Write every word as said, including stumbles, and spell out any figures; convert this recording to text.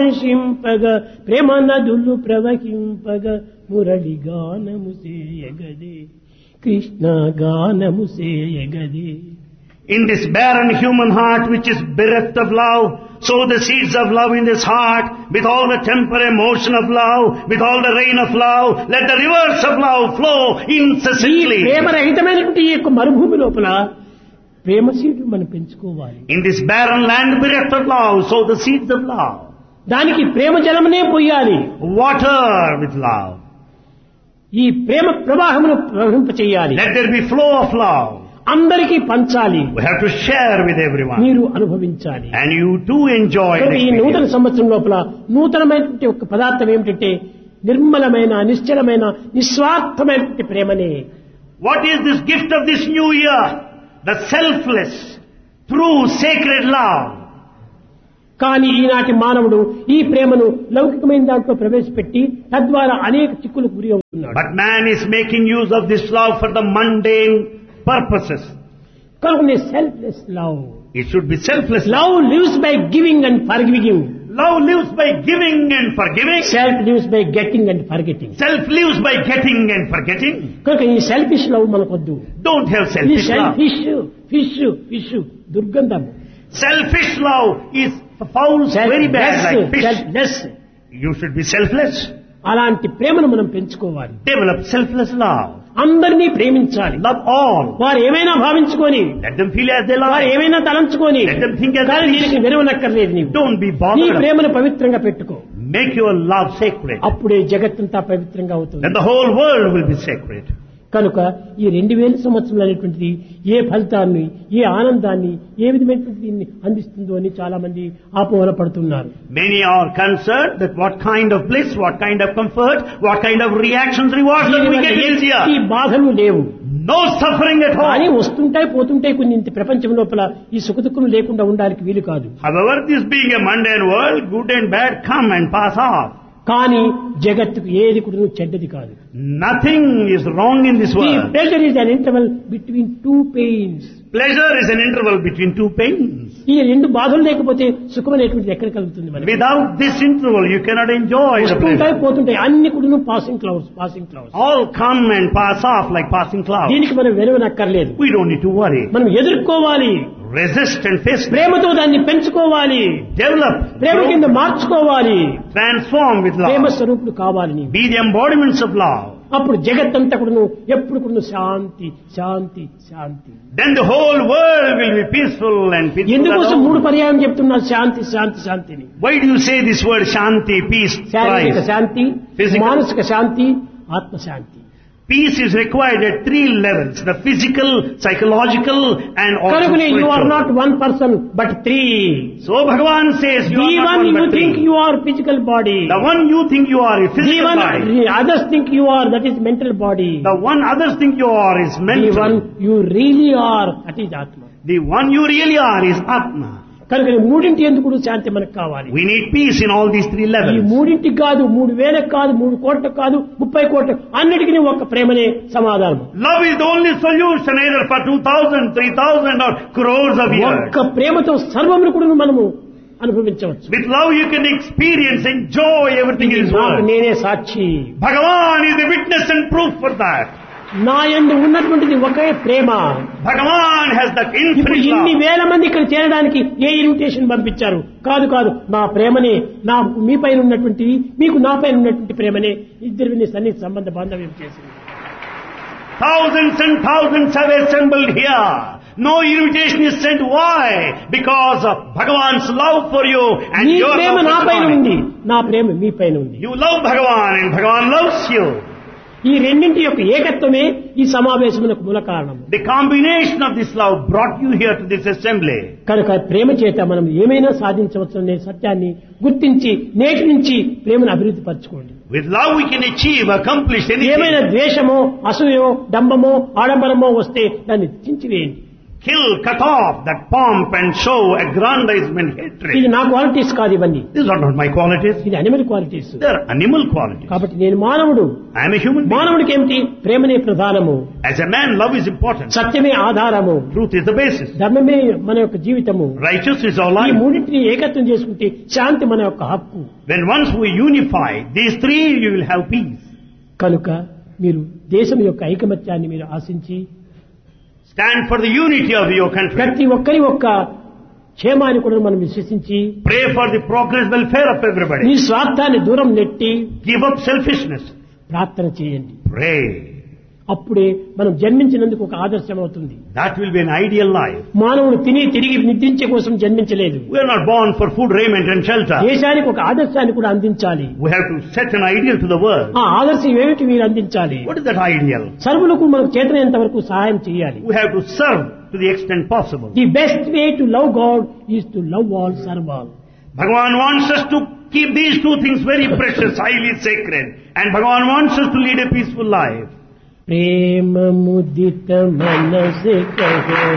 వర్షింపగ ప్రేమ నదులు ప్రవహింపగ మురళి గానము సేయగదే కృష్ణ గానము సేయగదే. In this barren human heart which is bereft of love, sow the seeds of love in this heart with all the temper emotion of love, with all the rain of love. Let the rivers of love flow ఈ incessantly. ప్రేమరహితమైనటువంటి ఈ యొక్క మరుభూమి లోపల ప్రేమ సీడ్లు మనం పెంచుకోవాలి. In this barren land bereft of love, sow the seeds of love. దానికి ప్రేమ జలమునే పోయాలి. Water with love. ఈ ప్రేమ ప్రవాహమును ప్రవహింప చేయాలి. Let there be flow of love. అందరికీ పంచాలి. We have to share with everyone. మీరు అనుభవించాలి. And you too enjoy the ఈ నూతన experience. సంవత్సరం లోపల నూతనమైనటువంటి ఒక పదార్థం ఏమిటంటే నిర్మలమైన నిశ్చలమైన నిస్వార్థమైనటువంటి ప్రేమనే. What is this gift of this new year? The selfless, true, sacred love. కానీ ఈనాటి మానవుడు ఈ ప్రేమను లౌకికమైన దాంట్లో ప్రవేశపెట్టి తద్వారా అనేక చిక్కులకు గురి అవుతున్నాడు. But man is making use of this love for the mundane purposes. కనుక selfless love. It should be selfless. Love lives by giving and forgiving. Love lives by giving and forgiving. Self lives by getting and forgetting. Self lives by getting and forgetting. కనుక ఈ selfish love మనకొద్దు. Don't have ఈ selfish love. Selfish fish fish దుర్గంధం. Selfish love is foul, very bad like fish. Selfless. You should be selfless. అలాంటి ప్రేమను మనం పెంచుకోవాలి. Develop selfless love. అందరినీ ప్రేమించాలి. Love all. వారు ఏమైనా భావించుకొని Let them feel as they వారు like. ఏమైనా తలంచుకొని Let them think as కానీ they దీనికి wish. విరవనక్కర్లేదు. నీవు Don't be నీ bothered. ప్రేమను పవిత్రంగా పెట్టుకో. Make your love sacred. అప్పుడే జగత్తంతా పవిత్రంగా అవుతుంది. Then the whole world will be sacred. కనుక ఈ రెండు వేల సంవత్సరం అనేటువంటిది ఏ ఫలితాన్ని ఏ ఆనందాన్ని ఏ విధమైనటువంటి దీన్ని అందిస్తుందో అని చాలా మంది ఆపోహన పడుతున్నారు. Many are concerned that what kind of bliss, what kind of comfort, what kind of reactions, rewards that we get this year. ఈ బాధలు లేవు. No suffering at కానీ all. వస్తుంటాయి పోతుంటాయి కొన్ని ఇంత ప్రపంచం లోపల ఈ సుఖదుఖం లేకుండా ఉండడానికి వీలు కాదు. However, this being a mundane world, good and bad come and pass off. కానీ జగత్తుకు ఏది కూడా చెడ్డది కాదు. Nothing is wrong in this ఈ world. Pressure is an interval between two pains. Pleasure is an interval between two pains. ఈ రెండు బాధలు లేకపోతే సుఖం అనేటువంటిది ఎక్కడ కలుగుతుంది మనకి? Without this interval, you cannot enjoy the వస్తుంటాయి pleasure. పోతుంటాయి అన్ని కూడా passing clouds passing clouds. All come and pass off like passing clouds. దీనికి మనం వెరవనక్కర్లేదు. We don't need to worry. మనం ఎదుర్కోవాలి. Resist and face them. ప్రేమతో దాన్ని పెంచుకోవాలి. Develop. ప్రేమ కింద Grow. మార్చుకోవాలి. Transform with Prema love. స్వరూపుడు కావాలి నీవు. Be the embodiments of love. అప్పుడు జగత్తంతా కూడా ఎప్పుడు కూడా శాంతి శాంతి శాంతి. Then the whole world will be peaceful and peaceful. ఎందుకోసం alone. మూడు పర్యాయం చెప్తున్నారు శాంతి శాంతి శాంతిని? Why do you say this word Shanti, peace, శారీరక thrice? శాంతి, Physical. మానసిక శాంతి, ఆత్మశాంతి. Peace is required at three levels: the physical, psychological, and also కనుకనే you are not spiritual. One person but three. So Bhagavan says you the are not one one you but think three. You are physical body. The one you think you are is the physical one body. Others think you are that is mental body. The one others think you are is the one mental. You really are that is ఆత్మ. The one you really are is Atma. కనుక మూడింటి ఎందుకు శాంతి మనకు కావాలి? We need peace in all these three ఈ levels. మూడింటికి కాదు, మూడు వేలకు కాదు, మూడు కోట్లకు కాదు, ముప్పై కోట్లకు, అన్నిటికీ ఒక ప్రేమనే సమాధానం. Love is the only solution either for two thousand, three thousand or crores of years. ఒక్క ప్రేమతో సర్వమును కూడా మనము అనుభవించవచ్చు. With love you can experience, enjoy everything in this నాకు world. నేనే సాక్షి. Bhagavan is the witness and proof for that. నా యందు ఉన్నటువంటిది ఒకే ప్రేమ. Bhagavan has that ఇప్పుడు infinite ఇన్ని love. వేల మంది ఇక్కడ చేరడానికి ఏ ఇన్విటేషన్ పంపించారు? కాదు కాదు, నా ప్రేమనే, నా మీ పైన ఉన్నటువంటి మీకు నా పైన ఉన్నటువంటి ప్రేమనే ఇద్దరిని సన్నిహిత సంబంధ బాంధవ్యం చేసింది. Thousands and thousands have assembled here. No invitation is sent. Why? Because of Bhagavan's love for you and me your Prema love నా for పైన Bhagavan. ఉంది, నా ప్రేమ మీ పైన ఉంది. You love Bhagavan and Bhagavan loves you. ఈ రెండింటి యొక్క ఏకత్వమే ఈ సమావేశమునకు మూల కారణం. The combination of this love brought you here to this assembly. కనుక ప్రేమ చేత మనం ఏమైనా సాధించవచ్చు అనే సత్యాన్ని గుర్తించి నేటి నుంచి ప్రేమను అభివృద్ధి పరచుకోండి. With love we can achieve, accomplish ఏమైనా anything. ద్వేషమో అసూయో డంబమో ఆడంబరమో వస్తే దాన్ని చించివేయండి. kill, cut off that pomp and show, aggrandizement, hatred. ఇది నా క్వాలిటీస్ కాదు ఇవన్నీ. These are not my qualities. ఇది animal qualities. They are animal qualities. కాబట్టి నేను మానవుడు. I am a human being. మానవుడికి ఏమిటి? ప్రేమనే ప్రధానము. As a man, love is important. సత్యమే ఆధారము. Truth is the basis. ధర్మమే మన యొక్క జీవితము. Righteousness is our ఈ life. మూడింటిని ఏకత్వం చేసుకుంటే శాంతి మన యొక్క హక్కు. When once we unify these three, you will have peace. కనుక మీరు దేశం యొక్క ఐకమత్యాన్ని మీరు ఆశించి Stand for the unity of your country. ప్రతి ఒక్కరి ఒక్క క్షేమాన్ని కూడా మనం విశ్వసించి Pray for the progress, welfare of నీ everybody. స్వార్థాన్ని దూరం నెట్టి Give up selfishness. ప్రార్థన చేయండి. Pray. అప్పుడే మనం జన్మించినందుకు ఒక ఆదర్శం అవుతుంది. That will be an ideal life. మానవుడు తిని తిరిగి నిద్రించే కోసం జన్మించలేదు. We are not born for food, raiment and shelter. దేశానికి ఒక ఆదర్శాన్ని కూడా అందించాలి. We have to set an ideal to the world. ఆ ఆదర్శం ఏమిటి మీరు అందించాలి? What is that ideal? సర్వులకు మనకు చేతనైనంత వరకు సహాయం చేయాలి. We have to serve to the extent possible. The best way to love God is to love all, serve all. Bhagavan wants us to keep these two things very precious, highly sacred. And Bhagavan wants us to lead a peaceful life. प्रेम मुदित मन से कहो